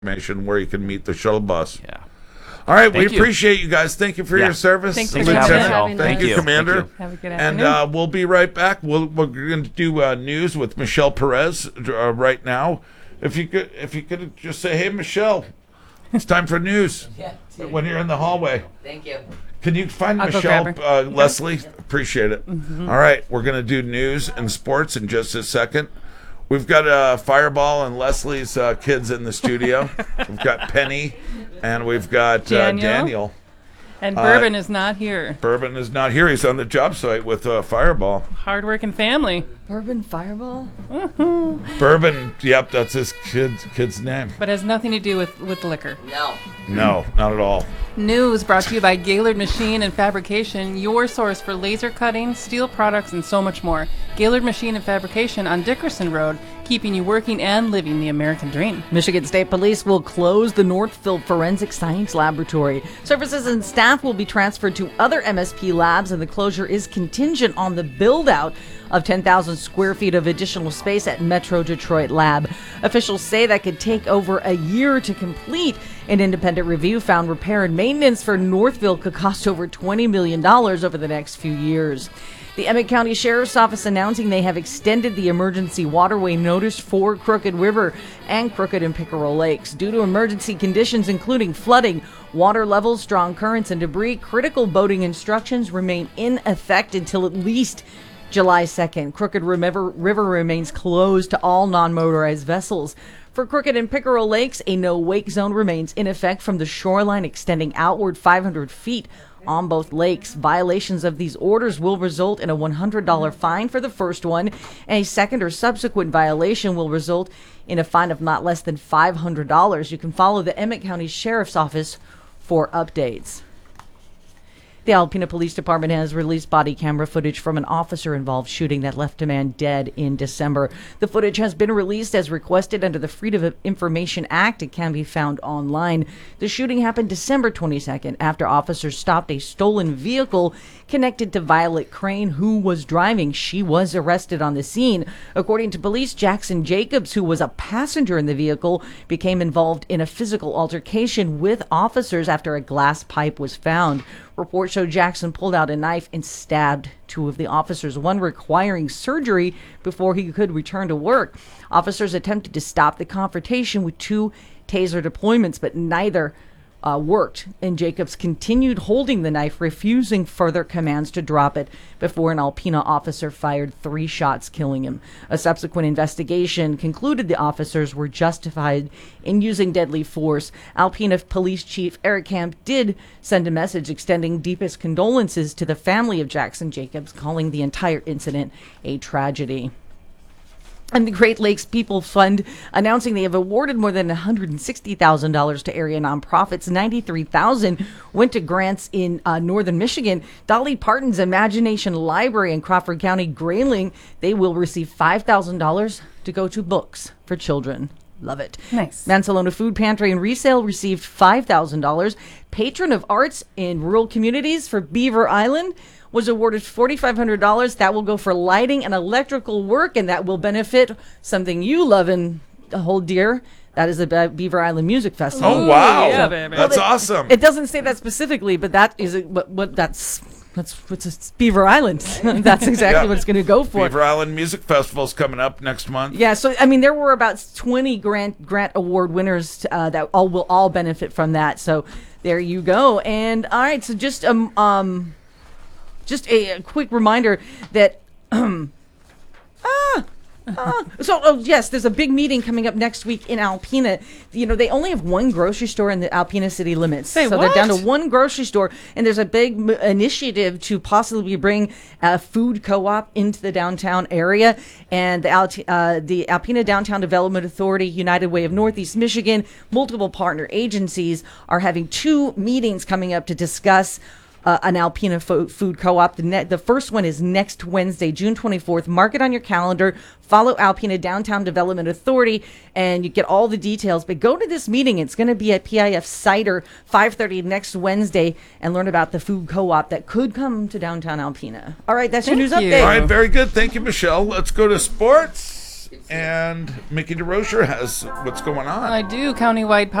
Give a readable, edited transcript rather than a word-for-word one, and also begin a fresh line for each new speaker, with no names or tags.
information where you can meet the shuttle bus.
Yeah.
All right, we
Thank you.
appreciate you guys. Thank you for your service.
Thanks
Thanks
for
for having us,
having
Al.
us.
Thank you, Commander.
Thank you.
Have a good
And
afternoon.
we'll be right back. We're going to do news with Michelle Perez right now. If you could just say, "Hey, Michelle, it's time for news."
Yeah.
When you're in the hallway.
Thank you.
Can you find
I'll go
Michelle,
grab her.
Leslie? Appreciate it. All right, we're going to do news and sports in just a second. We've got Fireball and Leslie's kids in the studio. We've got Penny, and we've got Daniel.
And Bourbon is not here.
Bourbon is not here. He's on the job site with Fireball.
Hardworking family.
Bourbon Fireball?
Bourbon, yep, that's his kid's name.
But has nothing to do with liquor.
No.
No, not at all.
News brought to you by Gaylord Machine and Fabrication, your source for laser cutting, steel products, and so much more. Gaylord Machine and Fabrication on Dickerson Road, keeping you working and living the American dream.
Michigan State Police will close the Northville Forensic Science Laboratory. Services and staff will be transferred to other MSP labs, and the closure is contingent on the build-out of 10,000 square feet of additional space at Metro Detroit Lab. Officials say that could take over a year to complete. An independent review found repair and maintenance for Northville could cost over $20 million over the next few years. The Emmett County Sheriff's Office announcing they have extended the emergency waterway notice for Crooked River and Crooked and Pickerel Lakes. Due to emergency conditions including flooding, water levels, strong currents, and debris, critical boating instructions remain in effect until at least July 2nd. Crooked River remains closed to all non-motorized vessels. For Crooked and Pickerel Lakes, a no-wake zone remains in effect from the shoreline extending outward 500 feet on both lakes. Violations of these orders will result in a $100 fine for the first one, and a second or subsequent violation will result in a fine of not less than $500. You can follow the Emmett County Sheriff's Office for updates. The Alpena Police Department has released body camera footage from an officer-involved shooting that left a man dead in December. The footage has been released as requested under the Freedom of Information Act. It can be found online. The shooting happened December 22nd after officers stopped a stolen vehicle connected to Violet Crane, who was driving. She was arrested on the scene. According to police, Jackson Jacobs, who was a passenger in the vehicle, became involved in a physical altercation with officers after a glass pipe was found. Reports show Jackson pulled out a knife and stabbed two of the officers, one requiring surgery before he could return to work. Officers attempted to stop the confrontation with two taser deployments, but neither worked, and Jacobs continued holding the knife, refusing further commands to drop it before an Alpena officer fired 3 shots, killing him. A subsequent investigation concluded the officers were justified in using deadly force. Alpena Police Chief Eric Camp did send a message extending deepest condolences to the family of Jackson Jacobs, calling the entire incident a tragedy. And the Great Lakes People Fund announcing they have awarded more than $160,000 to area nonprofits. $93,000 went to grants in northern Michigan. Dolly Parton's Imagination Library in Crawford County, Grayling, they will receive $5,000 to go to books for children. Love it.
Nice.
Mansalona Food Pantry and Resale received $5,000. Patron of Arts in Rural Communities for Beaver Island was awarded $4,500. That will go for lighting and electrical work, and that will benefit something you love and hold dear. That is the Beaver Island Music Festival.
Oh, wow.
Yeah, baby.
That's awesome.
It doesn't say that specifically, but that is that's what's Beaver Island. That's exactly
Yeah.
what it's going to go for.
Beaver Island Music Festival's coming up next month.
Yeah, so I mean, there were about 20 grant award winners that will all benefit from that. So there you go. And all right, so just a quick reminder that yes, there's a big meeting coming up next week in Alpena. You know, they only have one grocery store in the Alpena city limits.
Say
so
what?
they're down to one grocery store, and there's a big initiative to possibly bring a food co-op into the downtown area. And the Alpena Downtown Development Authority, United Way of Northeast Michigan, multiple partner agencies are having 2 meetings coming up to discuss an Alpena food co-op. The first one is next Wednesday, June 24th. Mark it on your calendar. Follow Alpena Downtown Development Authority, and you get all the details. But go to this meeting. It's going to be at PIF Cider, 5:30 next Wednesday, and learn about the food co-op that could come to downtown Alpena. All right, that's your news
Thank you.
update.
All right, very good. Thank you, Michelle. Let's go to sports. And Mickey DeRocher has what's going on.
I do. Countywide